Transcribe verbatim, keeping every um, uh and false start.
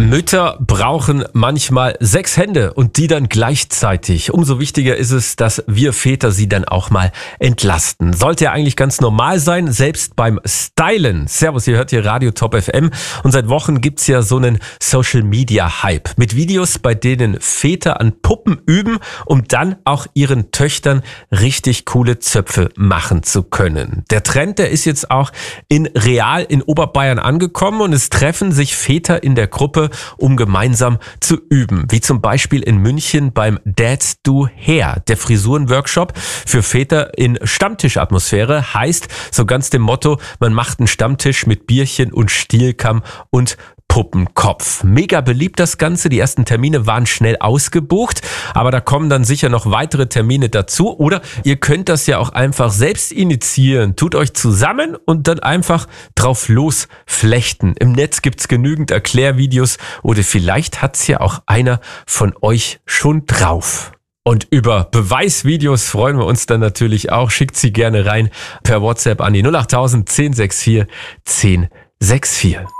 Mütter brauchen manchmal sechs Hände und die dann gleichzeitig. Umso wichtiger ist es, dass wir Väter sie dann auch mal entlasten. Sollte ja eigentlich ganz normal sein, selbst beim Stylen. Servus, ihr hört hier Radio Top F M und seit Wochen gibt's ja so einen Social-Media-Hype mit Videos, bei denen Väter an Puppen üben, um dann auch ihren Töchtern richtig coole Zöpfe machen zu können. Der Trend, der ist jetzt auch in real in Oberbayern angekommen und es treffen sich Väter in der Gruppe, um gemeinsam zu üben. Wie zum Beispiel in München beim Dads Do Hair. Der Frisurenworkshop für Väter in Stammtischatmosphäre heißt so ganz dem Motto, man macht einen Stammtisch mit Bierchen und Stielkamm und Puppenkopf. Mega beliebt das Ganze. Die ersten Termine waren schnell ausgebucht, aber da kommen dann sicher noch weitere Termine dazu. Oder ihr könnt das ja auch einfach selbst initiieren. Tut euch zusammen und dann einfach drauf losflechten. Im Netz gibt's genügend Erklärvideos oder vielleicht hat's ja auch einer von euch schon drauf. Und über Beweisvideos freuen wir uns dann natürlich auch. Schickt sie gerne rein per WhatsApp an die null acht null null eins null sechs vier eins null sechs vier.